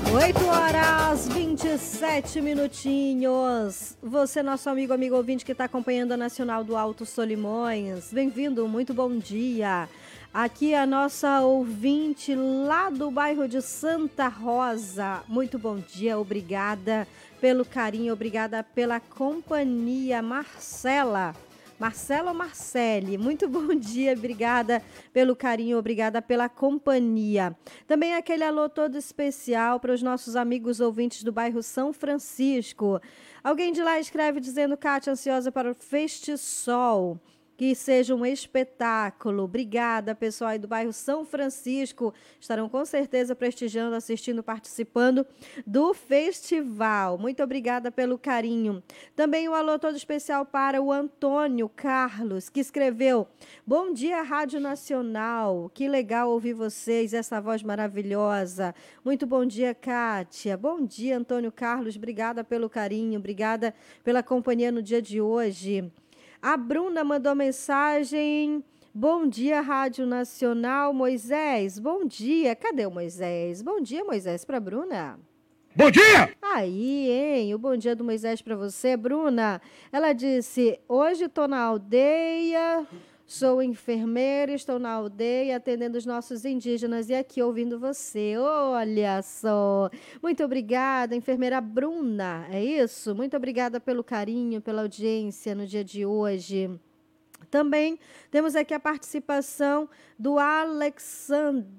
8h27 minutinhos. Você, nosso amigo ouvinte que está acompanhando a Nacional do Alto Solimões. Bem-vindo, muito bom dia. Aqui a nossa ouvinte lá do bairro de Santa Rosa. Muito bom dia, obrigada pelo carinho, obrigada pela companhia, Marcela. Marcela ou Marcele, muito bom dia, obrigada pelo carinho, obrigada pela companhia. Também aquele alô todo especial para os nossos amigos ouvintes do bairro São Francisco. Alguém de lá escreve dizendo, Cátia, ansiosa para o Festisol. Que seja um espetáculo. Obrigada, pessoal aí do bairro São Francisco. Estarão com certeza prestigiando, assistindo, participando do festival. Muito obrigada pelo carinho. Também um alô todo especial para o Antônio Carlos, que escreveu: bom dia, Rádio Nacional. Que legal ouvir vocês, essa voz maravilhosa. Muito bom dia, Kátia. Bom dia, Antônio Carlos. Obrigada pelo carinho, obrigada pela companhia no dia de hoje. A Bruna mandou mensagem. Bom dia, Rádio Nacional. Moisés, bom dia. Cadê o Moisés? Bom dia, Moisés, para Bruna. Bom dia! Aí, hein? O bom dia do Moisés para você, Bruna. Ela disse, hoje estou na aldeia, sou enfermeira, estou na aldeia atendendo os nossos indígenas e aqui ouvindo você. Olha só. Muito obrigada, enfermeira Bruna. É isso? Muito obrigada pelo carinho, pela audiência no dia de hoje. Também temos aqui a participação do Alexander,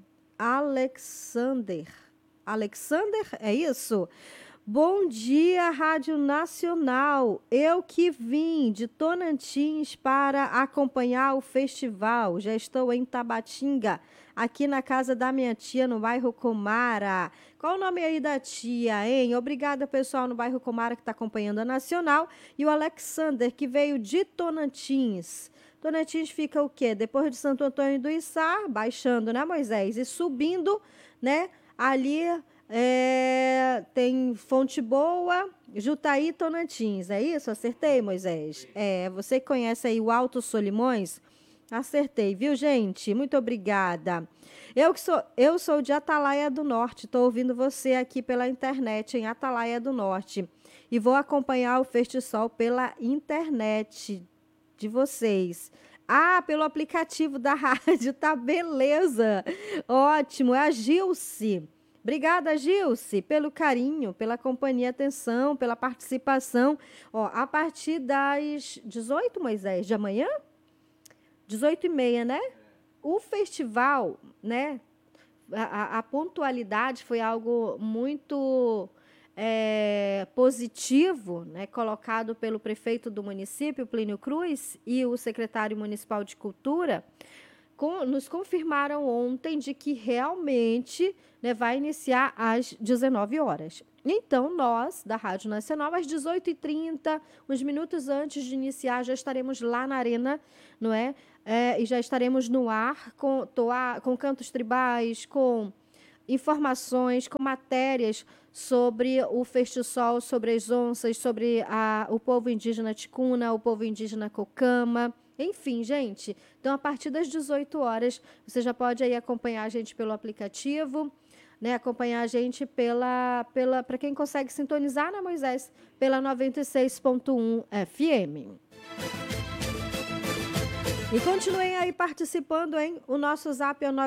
é isso? Bom dia, Rádio Nacional. Eu que vim de Tonantins para acompanhar o festival. Já estou em Tabatinga, aqui na casa da minha tia, no bairro Comara. Qual o nome aí da tia, hein? Obrigada, pessoal, no bairro Comara que está acompanhando a Nacional. E o Alexander, que veio de Tonantins. Tonantins fica o quê? Depois de Santo Antônio do Içá, baixando, né, Moisés? E subindo, né, ali... tem Fonte Boa, Jutaí, Tonantins, é isso? Acertei, Moisés? Você que conhece aí o Alto Solimões? Acertei, viu, gente? Muito obrigada. Eu sou de Atalaia do Norte, estou ouvindo você aqui pela internet, em Atalaia do Norte, e vou acompanhar o Festisol pela internet de vocês. Ah, pelo aplicativo da rádio, tá beleza. Ótimo, é a Gilce. Obrigada, Gilce, pelo carinho, pela companhia, atenção, pela participação. Ó, a partir das 18, Moisés, de amanhã? 18h30, né? O festival, né? A pontualidade foi algo muito positivo, né? Colocado pelo prefeito do município, Plínio Cruz, e o secretário municipal de Cultura, nos confirmaram ontem de que realmente, né, vai iniciar às 19 horas. Então, nós, da Rádio Nacional, às 18h30, uns minutos antes de iniciar, já estaremos lá na arena, não é? E já estaremos no ar com cantos tribais, com informações, com matérias sobre o Festisol, sobre as onças, sobre o povo indígena Ticuna, o povo indígena Cocama. Enfim, gente, então a partir das 18 horas, você já pode aí acompanhar a gente pelo aplicativo, né? Acompanhar a gente para quem consegue sintonizar, né, Moisés? Pela 96.1 FM. E continuem aí participando, hein? O nosso zap é o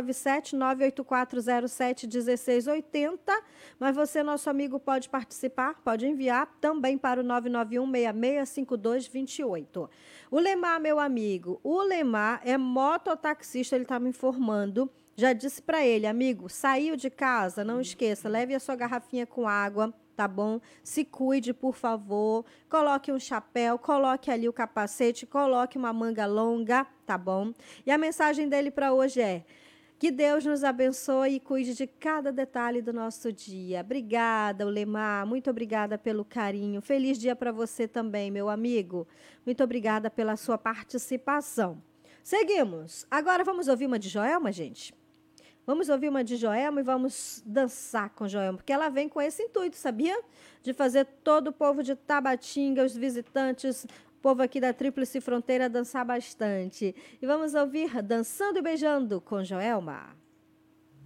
97984071680, mas você, nosso amigo, pode participar, pode enviar também para o 991665228. O Lemar, meu amigo, o Lemar é mototaxista, ele está me informando. Já disse para ele, amigo, saiu de casa, não esqueça, leve a sua garrafinha com água, tá bom? Se cuide, por favor. Coloque um chapéu, coloque ali o capacete, coloque uma manga longa, tá bom? E a mensagem dele para hoje é: que Deus nos abençoe e cuide de cada detalhe do nosso dia. Obrigada, Ulemar. Muito obrigada pelo carinho. Feliz dia para você também, meu amigo. Muito obrigada pela sua participação. Seguimos. Agora vamos ouvir uma de Joelma, gente? Vamos ouvir uma de Joelma e vamos dançar com Joelma, porque ela vem com esse intuito, sabia? De fazer todo o povo de Tabatinga, os visitantes, o povo aqui da Tríplice Fronteira dançar bastante. E vamos ouvir Dançando e Beijando com Joelma.